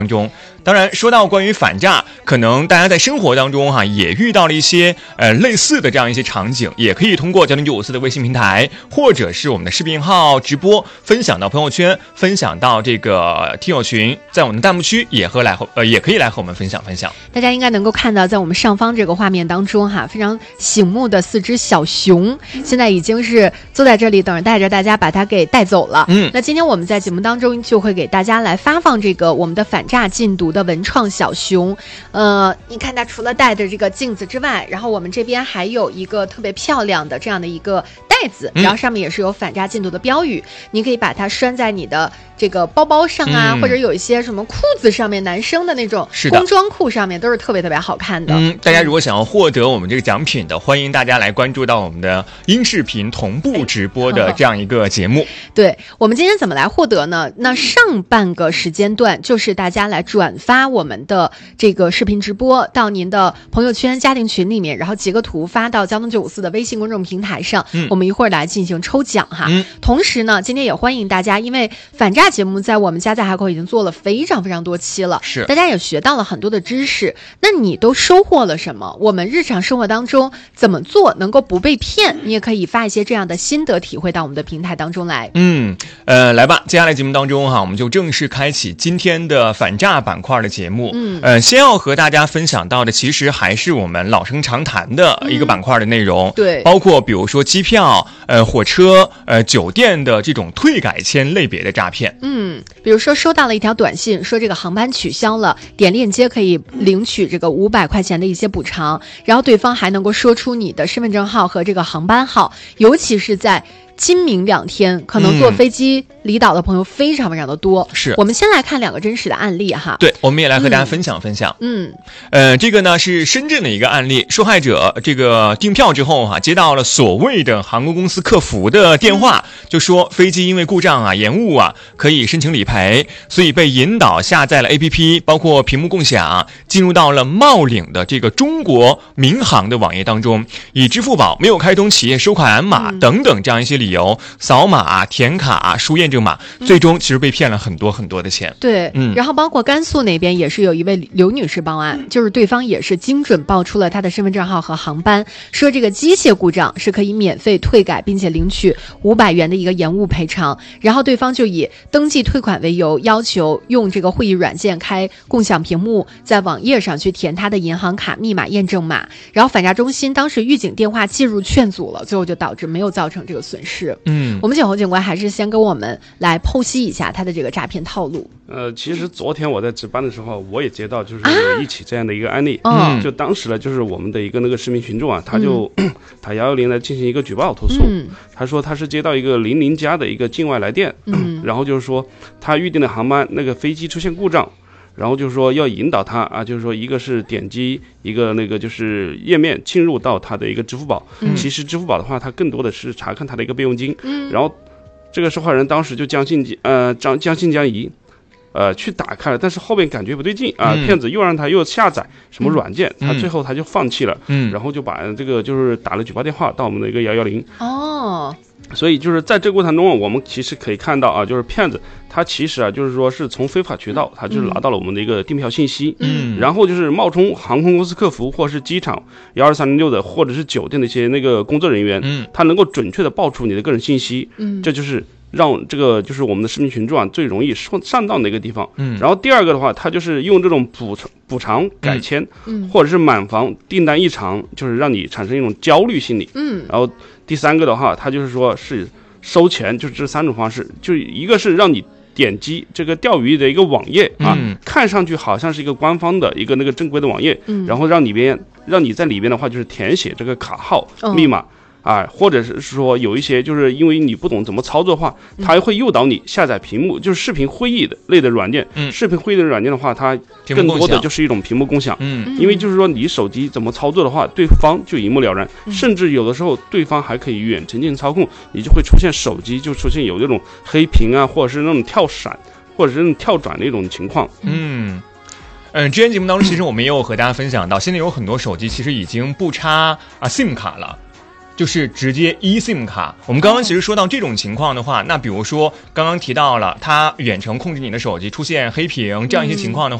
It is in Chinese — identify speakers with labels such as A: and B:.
A: 中。当然说到关于反诈，可能大家在生活当中也遇到了一些类似的这样一些场景，也可以通过90954的微信平台或者是我们的视频号直播分享到朋友圈，分享到这个听友群，在我们的弹幕区也可以来和我们分享。
B: 大家应该能够看到在我们上方这个画面当中非常醒目的4只小熊现在已经是坐在这里等着带着大家把它给带走了。那今天我们在节目当中就会给大家来发放这个我们的反诈禁毒的文创小熊。你看它除了带着这个镜子之外，然后我们这边还有一个特别漂亮的这样的一个袋子，然后上面也是有反诈禁毒的标语，你可以把它拴在你的这个包包上啊，或者有一些什么裤子上面，男生的那种工装裤上面都是特别特别好看的。
A: 大家如果想要获得我们这个奖品的，欢迎大家来关注到我们的音视频同步直播的这样一个节目。
B: 对，我们今天怎么来获得呢？那上半个时间段就是大家来转发我们的这个视频直播到您的朋友圈家庭群里面，然后截个图发到交通954的微信公众平台上，我们一会儿来进行抽奖同时呢，今天也欢迎大家，因为反诈节目在我们家在海口已经做了非常非常多期了，
A: 是
B: 大家也学到了很多的知识。那你都收获了什么？我们日常生活当中怎么做能够不被骗？你也可以发一些这样的心得体会到我们的平台当中来。
A: 来吧，接下来节目当中我们就正式开启今天的反诈板块的节目。先要和大家分享到的其实还是我们老生常谈的一个板块的内容，
B: 对，
A: 包括比如说机票、火车、酒店的这种退改签类别的诈骗。
B: 比如说收到了一条短信，说这个航班取消了，点链接可以领取这个500块钱的一些补偿，然后对方还能够说出你的身份证号和这个航班号，尤其是在今明2天，可能坐飞机离岛的朋友非常非常的多。
A: 是，
B: 我们先来看2个真实的案例
A: 对，我们也来和大家分享。这个呢是深圳的一个案例，受害者这个订票之后接到了所谓的航空公司客服的电话，就说飞机因为故障延误可以申请理赔，所以被引导下载了 APP， 包括屏幕共享，进入到了冒领的这个中国民航的网页当中，以支付宝没有开通企业收款码等等这样一些理由扫码、填卡、输验证码，最终其实被骗了很多很多的钱。
B: 对，然后包括甘肃那边也是有一位刘女士报案，就是对方也是精准报出了她的身份证号和航班，说这个机械故障是可以免费退改，并且领取500元的一个延误赔偿。然后对方就以登记退款为由，要求用这个会议软件开共享屏幕，在网页上去填他的银行卡密码验证码。然后反诈中心当时预警电话记入劝阻了，最后就导致没有造成这个损失。我们景洪警官还是先跟我们来剖析一下他的这个诈骗套路。
C: 其实昨天我在值班的时候，我也接到就是一起这样的一个案例。就当时呢，就是我们的一个那个市民群众他就打110来进行一个举报投诉。他说他是接到一个00加的一个境外来电，然后就是说他预定的航班那个飞机出现故障，然后就是说要引导他就是说一个是点击一个那个就是页面进入到他的一个支付宝。其实支付宝的话，它更多的是查看他的一个备用金。然后这个受害人当时就将信将疑。去打开了，但是后面感觉不对劲骗子又让他又下载什么软件，他最后他就放弃了。然后就把这个就是打了举报电话到我们的一个110。所以就是在这个过程中我们其实可以看到就是骗子他其实就是说是从非法渠道他就是拿到了我们的一个订票信息，然后就是冒充航空公司客服或是机场12306的或者是酒店的一些那个工作人员，他能够准确的报出你的个人信息，这就是让这个就是我们的市民群众最容易上当的一个地方。然后第二个的话，他就是用这种补偿改签，或者是满房订单异常，就是让你产生一种焦虑心理。然后第三个的话，他就是说是收钱，就是这3种方式，就一个是让你点击这个钓鱼的一个网页看上去好像是一个官方的一个那个正规的网页，然后让你在里边的话就是填写这个卡号、密码。或者是说有一些就是因为你不懂怎么操作的话，它会诱导你下载屏幕，就是视频会议的类的软件。视频会议的软件的话，它更多的就是一种屏幕共享。因为就是说你手机怎么操作的话，对方就一目了然，甚至有的时候对方还可以远程进行操控，你就会出现手机就出现有这种黑屏或者是那种跳闪或者是那种跳转的一种情况。
A: 之前节目当中其实我们也有和大家分享到，现在有很多手机其实已经不插SIM 卡了。 就是直接 eSIM 卡。我们刚刚其实说到这种情况的话，那比如说刚刚提到了它远程控制你的手机出现黑屏这样一些情况的话，